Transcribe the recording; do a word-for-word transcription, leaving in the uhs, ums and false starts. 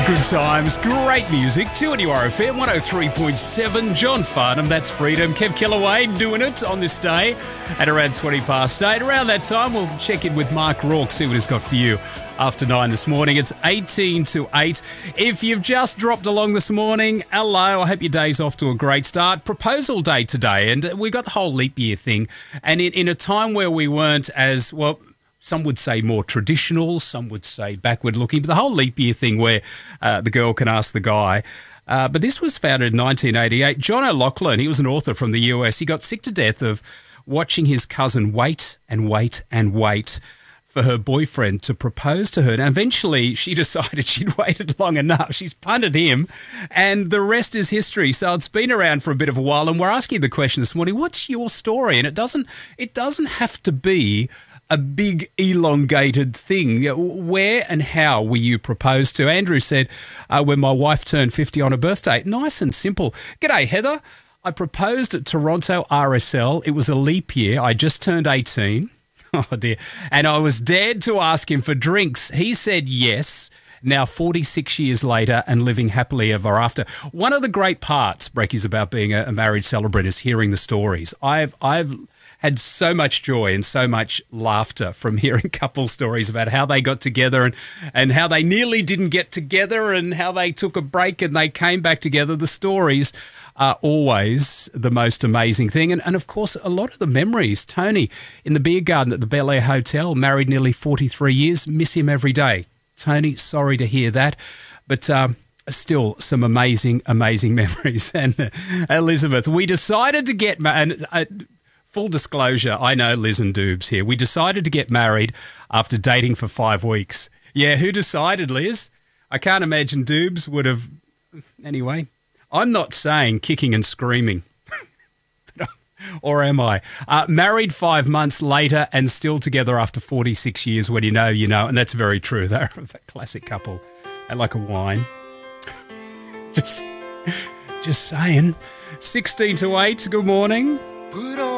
Good times, great music. two N U R F M, one oh three point seven. John Farnham, that's Freedom. Kev Kellaway doing it on this day at around twenty past eight. Around that time, we'll check in with Mark Rourke, see what he's got for you after nine this morning. It's eighteen to eight. If you've just dropped along this morning, hello. I hope your day's off to a great start. Proposal day today, and we got the whole leap year thing. And in, in a time where we weren't as, well, some would say more traditional, some would say backward looking, but the whole leap year thing where uh, the girl can ask the guy. Uh, but this was founded in nineteen eighty-eight. John O'Loughlin, he was an author from the U S. He got sick to death of watching his cousin wait and wait and wait for her boyfriend to propose to her. And eventually she decided she'd waited long enough. She's punted him, and the rest is history. So it's been around for a bit of a while, and we're asking the question this morning, what's your story? And it doesn't, it doesn't have to be a big elongated thing. Where and how were you proposed to? Andrew said, uh, when my wife turned fifty on her birthday. Nice and simple. G'day, Heather. I proposed at Toronto R S L. It was a leap year. I just turned eighteen. Oh, dear. And I was dared to ask him for drinks. He said yes. Now forty-six years later and living happily ever after. One of the great parts, Brekkies, about being a, a marriage celebrant is hearing the stories. I've I've had so much joy and so much laughter from hearing couple stories about how they got together and, and how they nearly didn't get together and how they took a break and they came back together. The stories are always the most amazing thing. And, and of course, a lot of the memories. Tony in the beer garden at the Bel Air Hotel, married nearly forty-three years, miss him every day. Tony, sorry to hear that. But um, still some amazing, amazing memories. And uh, Elizabeth, we decided to get married. Uh, Full disclosure, I know Liz and Doobs here. We decided to get married after dating for five weeks. Yeah, who decided, Liz? I can't imagine Doobs would have... Anyway, I'm not saying kicking and screaming. Or am I? Uh, married five months later and still together after forty-six years. When you know, you know. And that's very true. They're a classic couple. They like a wine. Just, just saying. sixteen to eight, good morning. Put on